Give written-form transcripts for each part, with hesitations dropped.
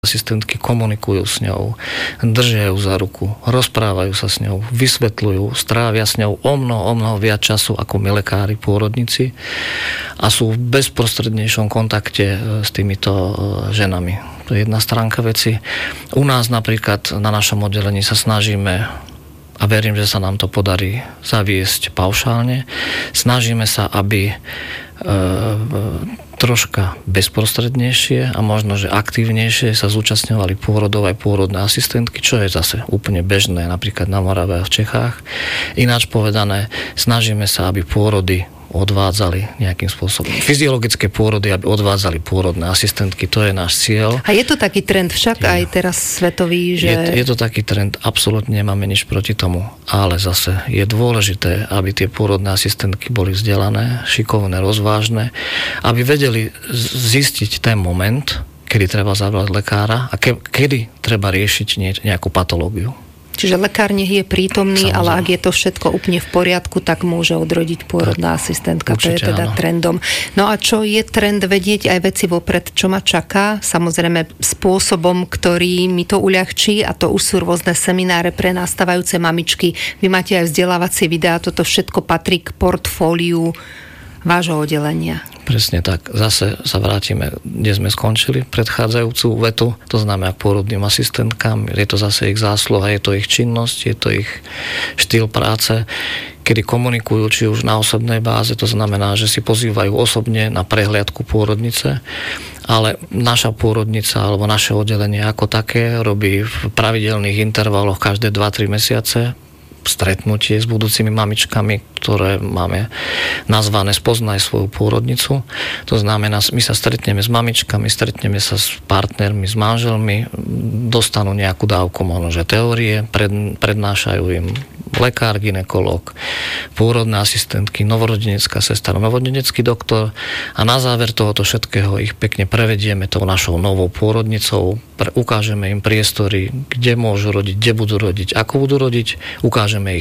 Asistentky komunikujú s ňou, držia ju za ruku, rozprávajú sa s ňou, vysvetľujú, strávia s ňou o mnoho viac času ako my lekári, pôrodníci a sú v bezprostrednejšom kontakte s týmito ženami. To je jedna stránka veci. U nás napríklad na našom oddelení sa snažíme, a verím, že sa nám to podarí zaviesť paušálne, snažíme sa, aby troška bezprostrednejšie a možno, že aktívnejšie sa zúčastňovali pôrodov aj pôrodné asistentky, čo je zase úplne bežné, napríklad na Morave a v Čechách. Ináč povedané, snažíme sa, aby pôrody odvádzali nejakým spôsobom. Fyziologické pôrody, aby odvádzali pôrodné asistentky, to je náš cieľ. A je to taký trend však aj teraz svetový, že... Je to taký trend, absolútne nemáme nič proti tomu, ale zase je dôležité, aby tie pôrodné asistentky boli vzdelané, šikovné, rozvážne, aby vedeli zistiť ten moment, kedy treba zavolať lekára a kedy treba riešiť nejakú patológiu. Čiže lekár nech je prítomný, samozrejme. Ale ak je to všetko úplne v poriadku, tak môže odrodiť pôrodná asistentka. Určite, to je teda áno. Trendom. No a čo je trend vedieť aj veci vopred, čo ma čaká? Samozrejme spôsobom, ktorý mi to uľahčí, a to už sú rôzne semináre pre nastávajúce mamičky. Vy máte aj vzdelávacie videá, toto všetko patrí k portfóliu vášho oddelenia. Presne tak. Zase sa vrátime, kde sme skončili predchádzajúcu vetu. To znamená pôrodným asistentkám. Je to zase ich zásluha, je to ich činnosť, je to ich štýl práce, kedy komunikujú či už na osobnej báze. To znamená, že si pozývajú osobne na prehliadku pôrodnice, ale naša pôrodnica alebo naše oddelenie ako také robí v pravidelných intervaloch každé 2-3 mesiace stretnutie s budúcimi mamičkami, ktoré máme nazvané Spoznaj svoju pôrodnicu. To znamená, my sa stretneme s mamičkami, stretneme sa s partnermi, s manželmi, dostanú nejakú dávku možno, že teórie, prednášajú im lekár, gynekolog, pôrodné asistentky, novorodenecká sestra, novorodenecký doktor a na záver tohoto všetkého ich pekne prevedieme tou našou novou pôrodnicou, ukážeme im priestory, kde môžu rodiť, kde budú rodiť, ako budú rodiť, ukážeme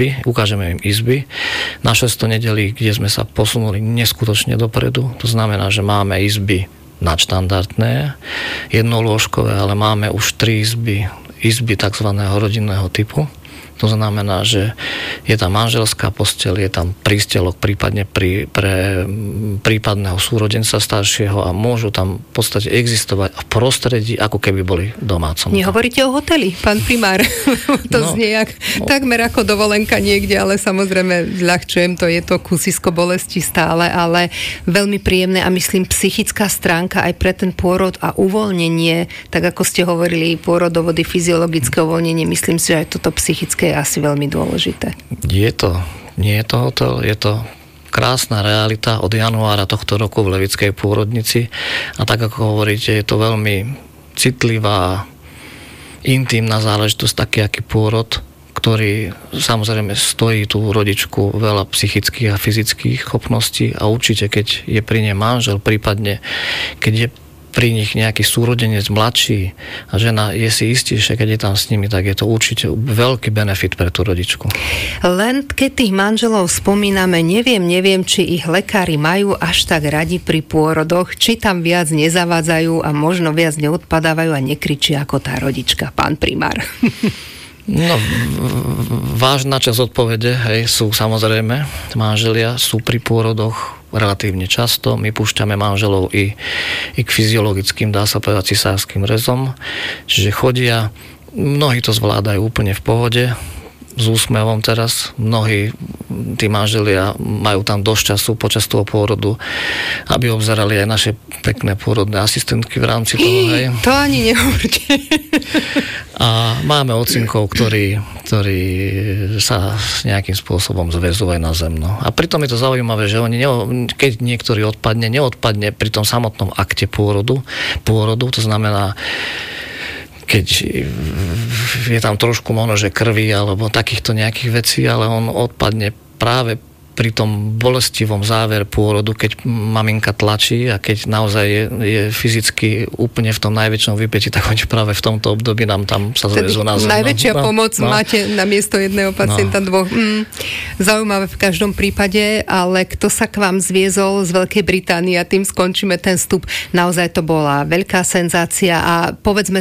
im izby. Na 600 nedelí, kde sme sa posunuli neskutočne dopredu, to znamená, že máme izby nadštandardné, jednolôžkové, ale máme už 3 izby takzvaného rodinného typu. To znamená, že je tam manželská posteľ, je tam prístelok prípadne pre prípadného súrodenca staršieho a môžu tam v podstate existovať v prostredí, ako keby boli domácom. Nehovoríte o hoteli, pán primár? To znie takmer ako dovolenka niekde, ale samozrejme zľahčujem to, je to kúsisko bolesti stále, ale veľmi príjemné a myslím psychická stránka aj pre ten pôrod a uvoľnenie, tak ako ste hovorili, pôrodovody, fyziologické uvoľnenie, myslím si, že aj toto psychické je asi veľmi dôležité. Nie je to hotel, je to krásna realita od januára tohto roku v Levickej pôrodnici a tak ako hovoríte, je to veľmi citlivá, intímna záležitosť, taký aký pôrod, ktorý samozrejme stojí tú rodičku veľa psychických a fyzických schopností a určite, keď je pri nej manžel, prípadne keď je pri nich nejaký súrodenec mladší a žena je si istejšia, keď je tam s nimi, tak je to určite veľký benefit pre tú rodičku. Len keď tých manželov spomíname, neviem, či ich lekári majú až tak radi pri pôrodoch, či tam viac nezavádzajú a možno viac neodpadávajú a nekričia ako tá rodička, pán primár. No, vážna časť odpovede, sú samozrejme, manželia sú pri pôrodoch relatívne často. My púšťame manželov i k fyziologickým, dá sa povedať, cisárskym rezom. Čiže chodia, mnohí to zvládajú úplne v pohode, s úsmevom teraz. Mnohí tí manželia majú tam dosť času počas toho pôrodu, aby obzerali aj naše pekné pôrodné asistentky v rámci toho. To ani nehovorte. A máme ocinkov, ktorí sa nejakým spôsobom zväzujú aj na zem. No. A pritom je to zaujímavé, že oni keď niektorý neodpadne pri tom samotnom akte pôrodu, to znamená, keď je tam trošku možno, že krvi alebo takýchto nejakých vecí, ale on odpadne práve pri tom bolestivom závere pôrodu, keď maminka tlačí a keď naozaj je fyzicky úplne v tom najväčšom vypätí, tak oni práve v tomto období nám tam sa zväzú na zem. Najväčšia pomoc máte na miesto jedného pacienta dvoch. Zaujímavé v každom prípade, ale kto sa k vám zviezol z Veľkej Británie a tým skončíme ten vstup. Naozaj to bola veľká senzácia a povedzme